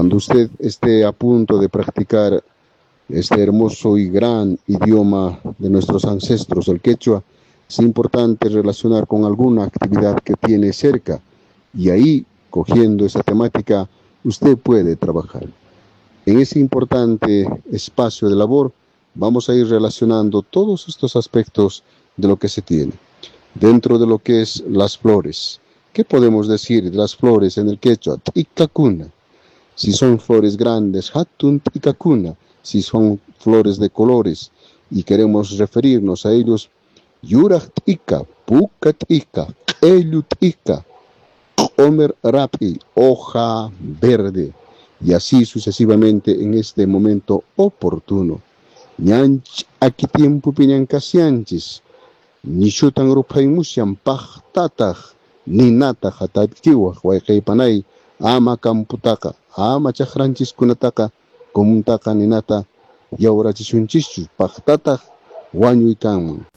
Cuando usted esté a punto de practicar este hermoso y gran idioma de nuestros ancestros, el quechua, es importante relacionar con alguna actividad que tiene cerca y ahí, cogiendo esa temática, usted puede trabajar. En ese importante espacio de labor, vamos a ir relacionando todos estos aspectos de lo que se tiene. Dentro de lo que es las flores, ¿qué podemos decir de las flores en el quechua? Tikakuna. Si son flores grandes, hatun tikakuna. Si son flores de colores y queremos referirnos a ellos, yurak tika, puka tika, elu tika, omer rapi, hoja verde, y así sucesivamente en este momento oportuno. Ñanch aquí tiempo piñan casianchis, ni chutan rupay musyan pachtataj, ni nata hatatkiwaj, huayqaypanay, ama kamputaka, ama chakranchis kunataka, comuntaka ninata, yaurachishunchichu, pachtataj, wañuykanman.